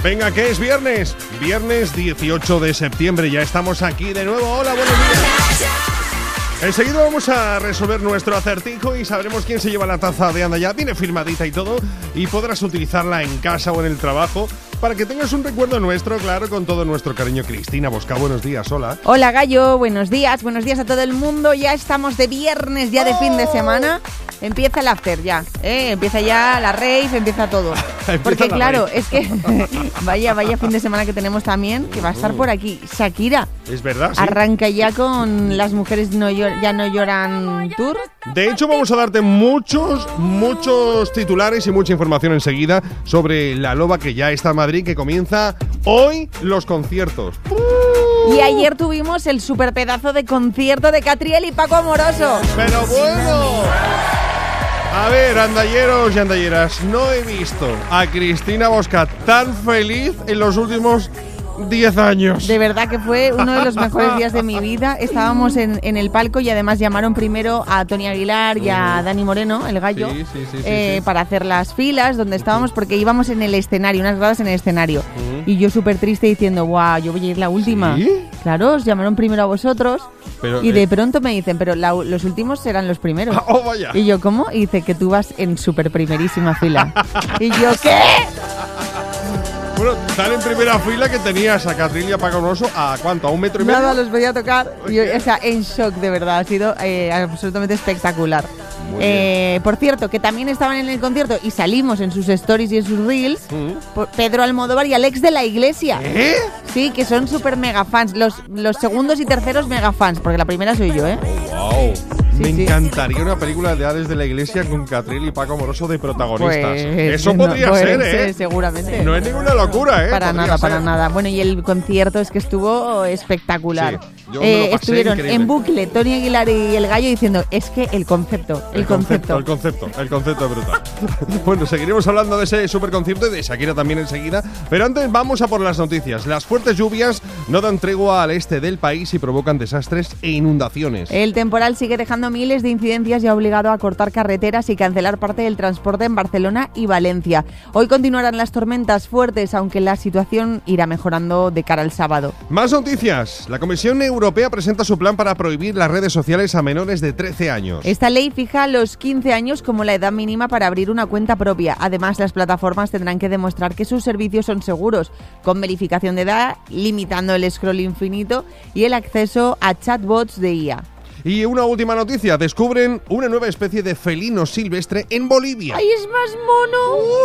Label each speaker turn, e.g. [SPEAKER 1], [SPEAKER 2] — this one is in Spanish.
[SPEAKER 1] Venga, que es viernes. Viernes 18 de septiembre. Ya estamos aquí de nuevo. Hola, buenos días. Enseguida vamos a resolver nuestro acertijo y sabremos quién se lleva la taza de Anda Ya. Viene firmadita y todo, y podrás utilizarla en casa o en el trabajo para que tengas un recuerdo nuestro, claro, con todo nuestro cariño. Cristina Bosca, buenos días, hola.
[SPEAKER 2] Hola, Gallo, buenos días a todo el mundo. Ya estamos de viernes, ya de fin de semana. Empieza el after ya, empieza ya la rave, empieza todo. Porque claro, es que vaya fin de semana que tenemos también, que va a estar por aquí. Shakira.
[SPEAKER 1] Es verdad, sí.
[SPEAKER 2] Arranca ya con Las mujeres ya no lloran tour.
[SPEAKER 1] De hecho, vamos a darte muchos titulares y mucha información enseguida sobre la loba que ya está en Madrid, que comienza hoy los conciertos.
[SPEAKER 2] Y ayer tuvimos el super pedazo de concierto de Catriel y Paco Amoroso.
[SPEAKER 1] ¡Pero bueno! A ver, andalleros y andalleras, no he visto a Cristina Bosca tan feliz en los últimos 10 años.
[SPEAKER 2] De verdad que fue uno de los mejores días de mi vida. Estábamos en el palco y además llamaron primero a Tony Aguilar y a Dani Moreno, el gallo, sí. Para hacer las filas donde estábamos, porque íbamos en el escenario, unas gradas en el escenario. Y yo súper triste diciendo, guau, yo voy a ir la última.
[SPEAKER 1] ¿Sí?
[SPEAKER 2] Claro, os llamaron primero a vosotros.
[SPEAKER 1] Pero,
[SPEAKER 2] y de pronto me dicen, pero los últimos serán los primeros.
[SPEAKER 1] ¡Oh, vaya!
[SPEAKER 2] Y yo, ¿cómo? Y dice que tú vas en súper primerísima fila. Y yo, ¿qué?
[SPEAKER 1] Bueno, tan en primera fila que tenías a Catriel y a Paco Amoroso ¿a cuánto? ¿A 1,5 metros?
[SPEAKER 2] Nada, los podía tocar. Yo, o sea, en shock, de verdad. Ha sido absolutamente espectacular. Por cierto, que también estaban en el concierto y salimos en sus stories y en sus reels Pedro Almodóvar y Alex de la Iglesia.
[SPEAKER 1] ¿Eh?
[SPEAKER 2] Sí, que son súper mega fans. Los segundos y terceros mega fans, porque la primera soy yo, ¿eh?
[SPEAKER 1] ¡Wow!
[SPEAKER 2] Sí,
[SPEAKER 1] Me
[SPEAKER 2] sí.
[SPEAKER 1] encantaría una película de Alex de la Iglesia con Catriel y Paco Amoroso de protagonistas.
[SPEAKER 2] Pues,
[SPEAKER 1] eso podría ser, ¿eh?
[SPEAKER 2] Seguramente.
[SPEAKER 1] No es ninguna locura, ¿eh?
[SPEAKER 2] Para
[SPEAKER 1] Podría ser.
[SPEAKER 2] nada. Bueno, y el concierto es que estuvo espectacular.
[SPEAKER 1] Sí, yo me lo pasé
[SPEAKER 2] estuvieron
[SPEAKER 1] increíble.
[SPEAKER 2] En bucle Tony Aguilar y el gallo diciendo, es que el concepto es
[SPEAKER 1] brutal. Bueno, seguiremos hablando de ese superconcierto y de Shakira también enseguida, pero antes vamos a por las noticias. Las fuertes lluvias no dan tregua al este del país y provocan desastres e inundaciones.
[SPEAKER 2] El temporal sigue dejando miles de incidencias y ha obligado a cortar carreteras y cancelar parte del transporte en Barcelona y Valencia. Hoy continuarán las tormentas fuertes, aunque la situación irá mejorando de cara al sábado.
[SPEAKER 1] Más noticias. La Comisión Europea presenta su plan para prohibir las redes sociales a menores de 13 años.
[SPEAKER 2] Esta ley fija los 15 años como la edad mínima para abrir una cuenta propia. Además, las plataformas tendrán que demostrar que sus servicios son seguros, con verificación de edad, limitando el scroll infinito y el acceso a chatbots de IA.
[SPEAKER 1] Y una última noticia. Descubren una nueva especie de felino silvestre en Bolivia.
[SPEAKER 2] ¡Ay, es más mono!